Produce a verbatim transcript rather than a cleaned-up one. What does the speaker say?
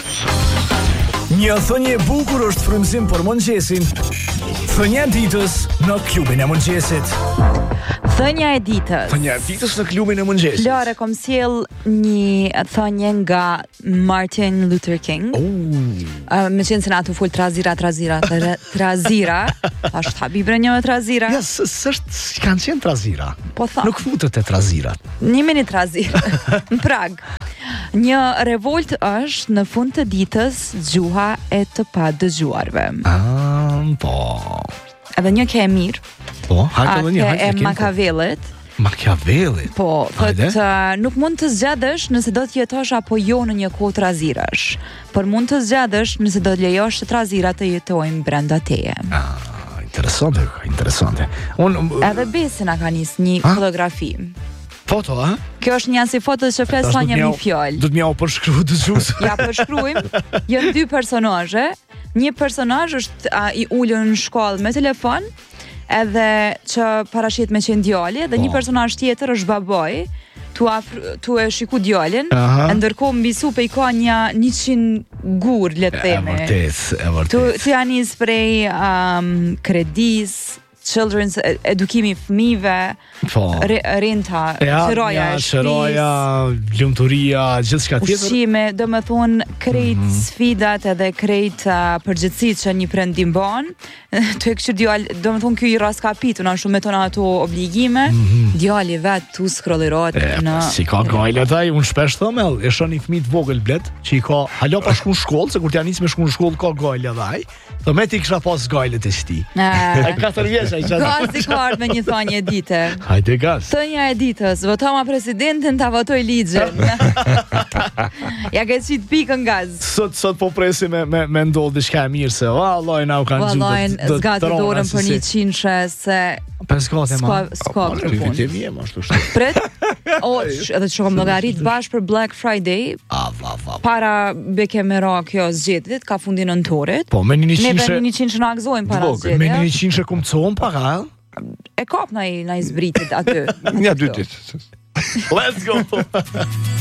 Një thënie e bukur është frymëzim për mëngjesin. Thënia e ditës në klubin e mëngjesit. Thënia e ditës. Thënia e ditës në klubin e mëngjesit. Flore, kom sjell një thënie nga Martin Luther King. Oh. Uh, me qenë se na tu fol trazira, trazira, tra- trazira. Është habibre një me trazira. Ja, s'është kanë qenë trazira. Po tha. Nuk futet e trazirat. Një mini trazira. Në Prag. Një revolt është në fund të ditës gjuha e të pa dëgjuarve. Ah, po. Edhe një ke e mirë. Po, hajtë edhe një, A hajtë ke e Machiavellit. Machiavellit. Po, Hajde. thot uh, nuk mund të zgjadesh nëse do të jetosh apo jo në një kohë trazirash, por mund të zgjadesh nëse do të lejosh që trazirat të jetojnë brenda teje. Ah, interesante, interesante. Unë Edhe Besi na ka nis një Ha? fotografi. foto, a? Kjo është një si foto që flet sa një mi fjalë. Do të mjau përshkruaj dëgjues. Ja përshkruajmë. Janë dy personazhe. Një personazh është a, i ulur në shkollë me telefon, edhe që parashit me qenë djali, dhe Po. një personazh tjetër është baboj, tu afr, tu e shiku djalin, Aha. e ndërkohë mbi supë i ka një njëqind gur, le të E themi. vërtet, e Tu vërtet. tu janë nis prej um, kredis, children's ed- edukimi i fëmijëve, Po. re, renta, qëroja e qëroja, lumturia, gjithçka tjetër. ushqime, do me thonë krejt Mhm. sfidat edhe krejt uh, përgjithësit që një prendim ban, të e kështu djali, do me thonë kjo i raskapitu, na shumë me tona ato obligime, djali vetë tu scrollirat Mhm. E, në... po, si ka gajle taj, unë shpesh thëmel, e shën i fëmijë të vogël blet, që i ka, halo pa shku në shkollë, se kur t'ja nis me shku në shkollë, ka gajle dhe aj, dhe me ti kisha pas gajlet e shti. E E, katër vjeç ai çfarë? Gazi ka ardhur me një thënie e dite. Hajde gaz. Thënia e ditës, votoma presidentin, ta votoj ligjen. Ja ke qit pikën gaz. Sot sot po presim me me, me ndodh diçka e mirë se vallai na u kanë gjutë. Vallajn, zgati dorën për një qinshë se pesë gate ma. s'ka s'ka këtë punë. Ti vjen më ashtu. Pret, o, sh- edhe që kom llogarit bashkë për Black Friday, Ah, va va. para beke me ra kjo zgjedhjet, ka fundin nëntorit. Po me një Neve qinshë. një qinshë na gëzojmë para Vogël, me një zgjedhja. qinshë kum çon para. E kap na i na i zbritit aty. Një dy ditë. Let's go.